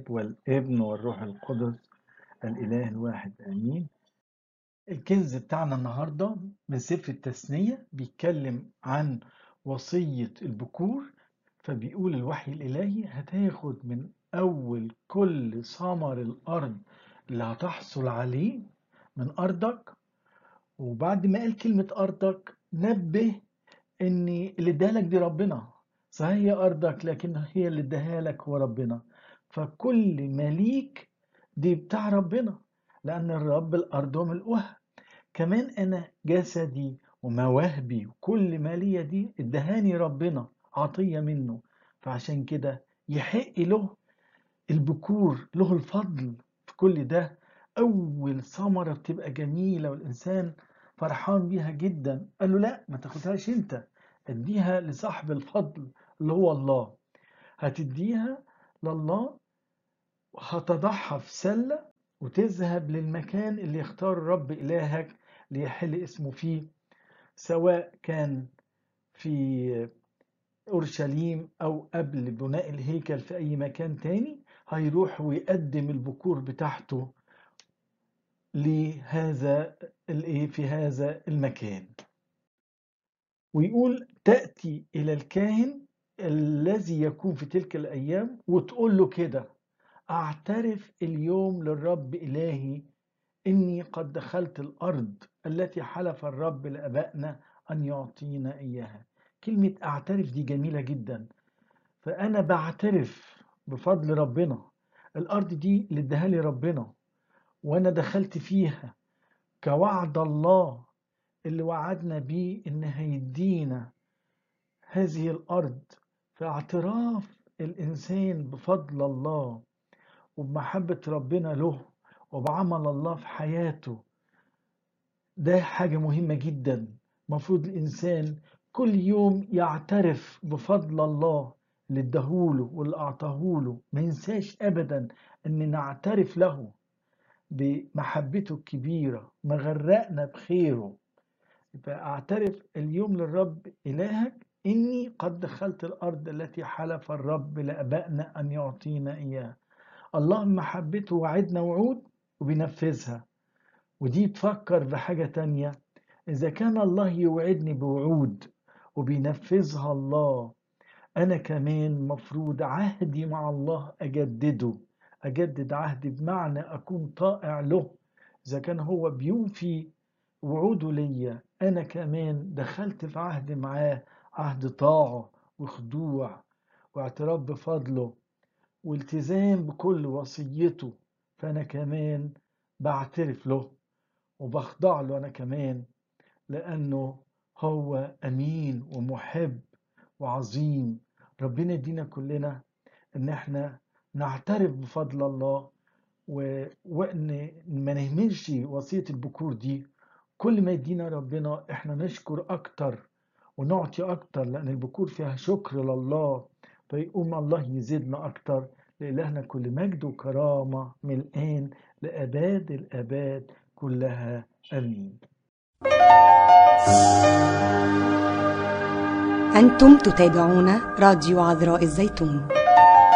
الآب والابن والروح القدس الإله الواحد آمين. الكنز بتاعنا النهاردة من سفر التثنية بيتكلم عن وصية البكور. فبيقول الوحي الإلهي هتاخد من أول كل ثمر الأرض اللي هتحصل عليه من أرضك. وبعد ما قال كلمة أرضك نبه إن اللي اداها لك دي ربنا. صحيح هي أرضك لكن هي اللي اداها لك هو ربنا. فكل مليك دي بتاع ربنا، لأن الرب الأرض وملؤها. كمان أنا جسدي ومواهبي وكل مالية دي ادهاني ربنا عطية منه. فعشان كده يحق له البكور، له الفضل في كل ده. أول ثمرة بتبقى جميلة والإنسان فرحان بيها جدا. قال له لا، ما تاخدهاش انت، اديها لصاحب الفضل اللي هو الله. هتديها لله، هتضعها في سلة وتذهب للمكان اللي يختار الرب إلهك ليحل اسمه فيه، سواء كان في أورشليم أو قبل بناء الهيكل في أي مكان تاني. هيروح ويقدم البكور بتاعته لهذا في هذا المكان. ويقول تأتي إلى الكاهن الذي يكون في تلك الأيام وتقول له كده: أعترف اليوم للرب إلهي إني قد دخلت الأرض التي حلف الرب لآبائنا أن يعطينا إياها. كلمة أعترف دي جميلة جدا. فأنا بعترف بفضل ربنا، الأرض دي اللي اداها لي ربنا وأنا دخلت فيها كوعد الله اللي وعدنا بيه إن هيدينا هذه الأرض. فاعتراف الإنسان بفضل الله وبمحبة ربنا له وبعمل الله في حياته، ده حاجة مهمة جدا. مفروض الإنسان كل يوم يعترف بفضل الله اللي اداهوله واللي أعطاهوله. ما ينساش أبدا أن نعترف له بمحبته الكبيرة، مغرقنا بخيره. فأعترف اليوم للرب إلهك إني قد دخلت الأرض التي حلف الرب لآبائنا أن يعطينا إياها. الله محبته وعدنا وعود وبينفذها. ودي تفكر بحاجة تانية: إذا كان الله يوعدني بوعود وبينفذها الله، أنا كمان مفروض عهدي مع الله أجدده. أجدد عهدي بمعنى أكون طائع له. إذا كان هو بيوفي وعوده ليا، أنا كمان دخلت في عهد معاه، عهد طاعة وخضوع واعتراف بفضله والتزام بكل وصيته. فأنا كمان بعترف له وبخضع له أنا كمان، لأنه هو أمين ومحب وعظيم. ربنا يدينا كلنا إن احنا نعترف بفضل الله وإن ما نهملش وصية البكور دي. كل ما يدينا ربنا احنا نشكر أكتر ونعطي أكتر، لأن البكور فيها شكر لله. فيقوم الله يزيدنا أكتر. لإلهنا كل مجد وكرامة من الآن لأباد الآباد كلها آمين. أنتم تتابعون راديو عذراء الزيتون.